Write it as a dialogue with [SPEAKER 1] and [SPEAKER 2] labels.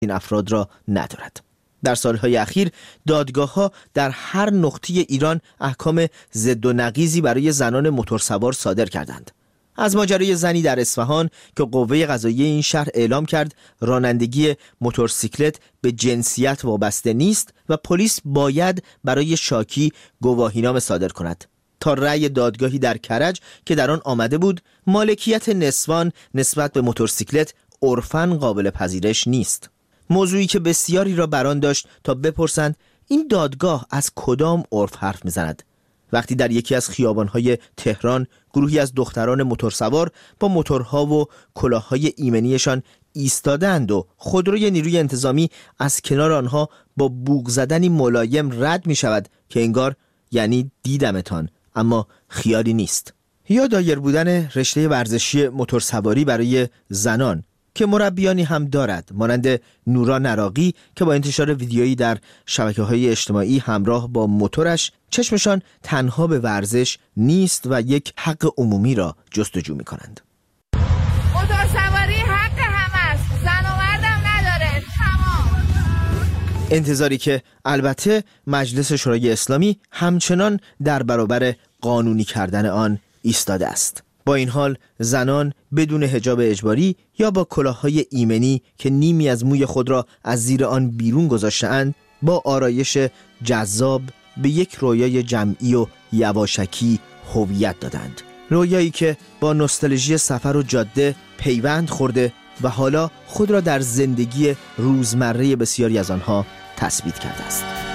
[SPEAKER 1] این افراد را ندارد. در سالهای اخیر دادگاه‌ها در هر نقطه ایران احکام ضد و نقیضی برای زنان موتورسوار صادر کردند. از ماجرای زنی در اصفهان که قوه قضاییه این شهر اعلام کرد رانندگی موتورسیکلت به جنسیت وابسته نیست و پلیس باید برای شاکی گواهینامه صادر کند، تا رأی دادگاهی در کرج که در آن آمده بود مالکیت نسوان نسبت به موتورسیکلت عرفاً قابل پذیرش نیست. موضوعی که بسیاری را بران داشت تا بپرسند این دادگاه از کدام عرف حرف میزند، وقتی در یکی از خیابان‌های تهران گروهی از دختران موتورسوار با موتورها و کلاه‌های ایمنیشان ایستادند و خودروی نیروی انتظامی از کنار آنها با بوق زدنی ملایم رد می‌شود که انگار یعنی دیدمتان اما خیالی نیست. یا دایر بودن رشته ورزشی موتورسواری برای زنان که مربیانی هم دارد، مانند نورا نراقی که با انتشار ویدیویی در شبکه‌های اجتماعی همراه با موتورش چشمشان تنها به ورزش نیست و یک حق عمومی را جستجو می‌کنند.
[SPEAKER 2] موتورسواری حق همه است، زن و مردم نداره، تمام.
[SPEAKER 1] انتظاری که البته مجلس شورای اسلامی همچنان در برابر قانونی کردن آن ایستاده است. با این حال زنان بدون حجاب اجباری یا با کلاه‌های ایمنی که نیمی از موی خود را از زیر آن بیرون گذاشته‌اند با آرایش جذاب به یک رویای جمعی و یواشکی هویت دادند. رویایی که با نوستالژی سفر و جاده پیوند خورده و حالا خود را در زندگی روزمره بسیاری از آنها تثبیت کرده است.